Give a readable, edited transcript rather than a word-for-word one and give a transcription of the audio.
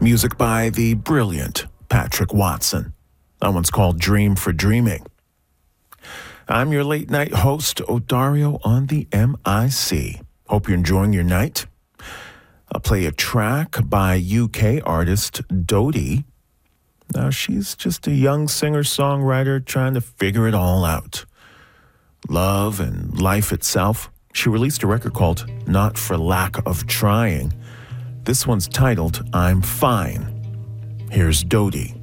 Music by the brilliant Patrick Watson. That one's called Dream for Dreaming. I'm your late night host, Odario on the MIC. Hope you're enjoying your night. I'll play a track by UK artist Dodie. Now, she's just a young singer-songwriter trying to figure it all out. Love and life itself. She released a record called Not for Lack of Trying. This one's titled I'm Fine. Here's Dodie.